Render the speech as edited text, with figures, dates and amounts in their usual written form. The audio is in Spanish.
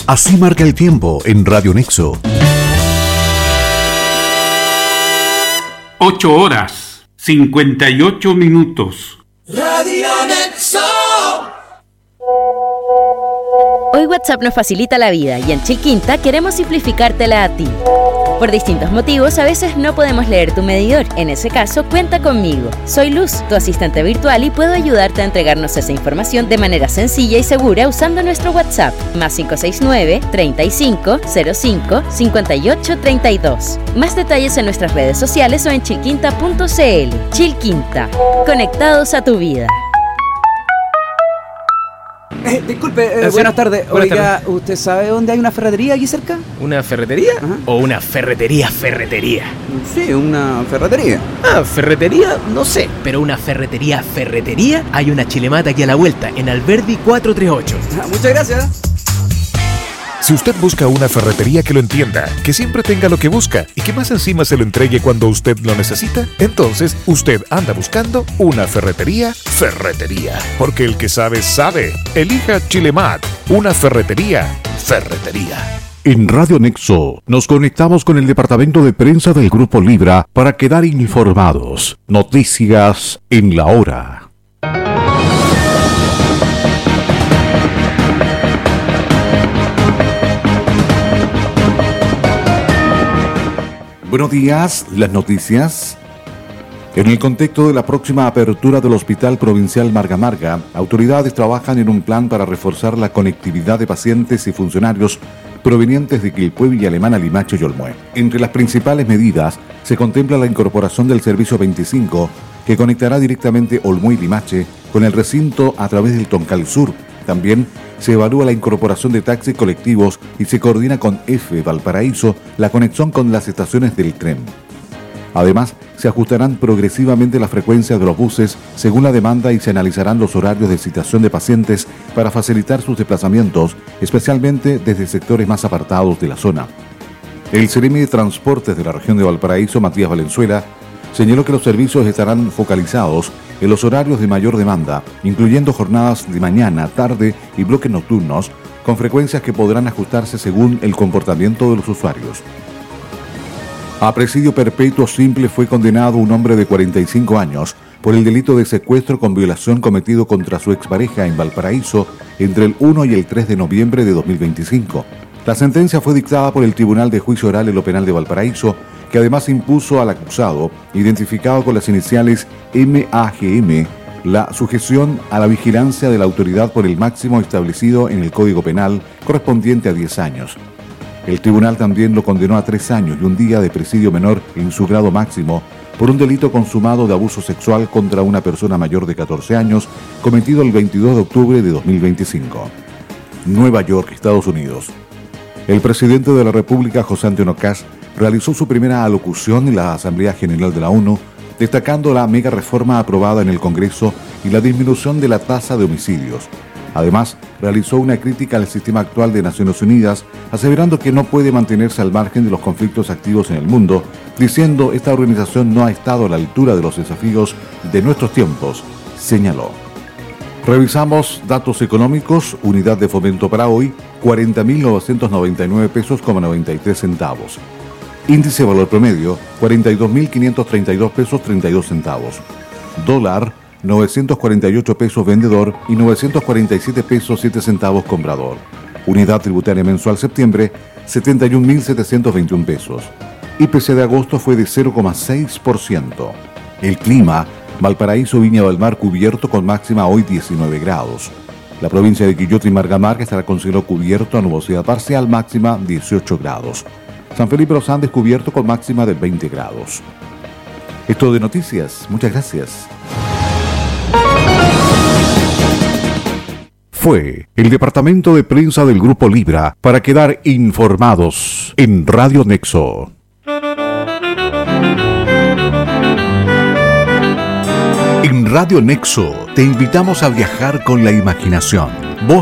Así marca el tiempo en Radio Nexo. 8:58. Radio Nexo. Hoy WhatsApp nos facilita la vida y en Chilquinta queremos simplificártela a ti. Por distintos motivos, a veces no podemos leer tu medidor. En ese caso, cuenta conmigo. Soy Luz, tu asistente virtual, y puedo ayudarte a entregarnos esa información de manera sencilla y segura usando nuestro WhatsApp, más 569-3505-5832. Más detalles en nuestras redes sociales o en chilquinta.cl. Chilquinta, conectados a tu vida. Disculpe, buenas tardes. Oiga, ¿usted sabe dónde hay una ferretería aquí cerca? ¿Una ferretería? Ajá. ¿O una ferretería? Sí, una ferretería. Ferretería, no sé. Pero una ferretería, hay una Chilemata aquí a la vuelta, en Alberdi 438. Muchas gracias. Si usted busca una ferretería que lo entienda, que siempre tenga lo que busca y que más encima se lo entregue cuando usted lo necesita, entonces usted anda buscando una ferretería. Porque el que sabe, sabe. Elija Chilemat, una ferretería. En Radio Nexo nos conectamos con el departamento de prensa del Grupo Libra para quedar informados. Noticias en la hora. Buenos días, las noticias. En el contexto de la próxima apertura del Hospital Provincial Marga Marga, autoridades trabajan en un plan para reforzar la conectividad de pacientes y funcionarios provenientes de Quilpué, Villa Alemana, Limache y Olmué. Entre las principales medidas se contempla la incorporación del servicio 25, que conectará directamente Olmué y Limache con el recinto a través del Toncal Sur. También se evalúa la incorporación de taxis colectivos y se coordina con EFE Valparaíso la conexión con las estaciones del tren. Además, se ajustarán progresivamente las frecuencias de los buses según la demanda y se analizarán los horarios de citación de pacientes para facilitar sus desplazamientos, especialmente desde sectores más apartados de la zona. El Seremi de Transportes de la región de Valparaíso, Matías Valenzuela, señaló que los servicios estarán focalizados en los horarios de mayor demanda, incluyendo jornadas de mañana, tarde y bloques nocturnos, con frecuencias que podrán ajustarse según el comportamiento de los usuarios. A presidio perpetuo simple fue condenado un hombre de 45 años por el delito de secuestro con violación cometido contra su expareja en Valparaíso entre el 1 y el 3 de noviembre de 2025. La sentencia fue dictada por el Tribunal de Juicio Oral en lo Penal de Valparaíso, que además impuso al acusado, identificado con las iniciales MAGM, la sujeción a la vigilancia de la autoridad por el máximo establecido en el Código Penal, correspondiente a 10 años. El tribunal también lo condenó a 3 años y 1 día de presidio menor en su grado máximo por un delito consumado de abuso sexual contra una persona mayor de 14 años, cometido el 22 de octubre de 2025. Nueva York, Estados Unidos. El presidente de la República, José Antonio Kast, realizó su primera alocución en la Asamblea General de la ONU, destacando la mega reforma aprobada en el Congreso y la disminución de la tasa de homicidios. Además, realizó una crítica al sistema actual de Naciones Unidas, aseverando que no puede mantenerse al margen de los conflictos activos en el mundo, diciendo esta organización no ha estado a la altura de los desafíos de nuestros tiempos, señaló. Revisamos datos económicos, unidad de fomento para hoy, 40.999 pesos con 93 centavos. Índice de valor promedio, 42.532 pesos 32 centavos. Dólar, 948 pesos vendedor y 947 pesos 7 centavos comprador. Unidad tributaria mensual septiembre, 71.721 pesos. IPC de agosto fue de 0,6%. El clima, Valparaíso, Viña del Mar cubierto con máxima hoy 19 grados. La provincia de Quillota y Marga Marga estará con cielo cubierto a nubosidad parcial, máxima 18 grados. San Felipe de los Andes cubierto con máxima de 20 grados. Esto de noticias. Muchas gracias. Fue el departamento de prensa del Grupo Libra para quedar informados en Radio Nexo. En Radio Nexo te invitamos a viajar con la imaginación.